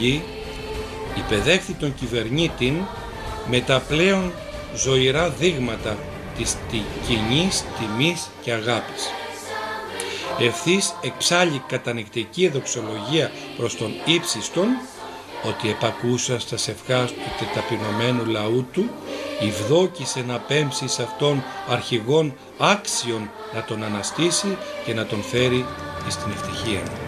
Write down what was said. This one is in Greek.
εκλογή, υπεδέχθη τον κυβερνήτην με τα πλέον ζωηρά δείγματα της κοινής τιμής και αγάπης. Ευθύς εξάλλη κατανεκτική δοξολογία προς τον ύψιστον, ότι επακούσα στα σευχάς του τεταπεινωμένου λαού του, ευδόκησε να πέμψει σε αυτόν αρχηγόν άξιον να τον αναστήσει και να τον φέρει στην ευτυχία.